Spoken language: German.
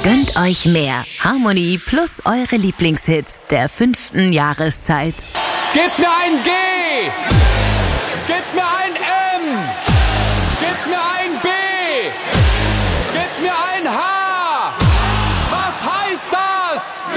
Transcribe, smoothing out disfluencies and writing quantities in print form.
Gönnt euch mehr Harmonie plus eure Lieblingshits der 5. Jahreszeit. Gebt mir ein G!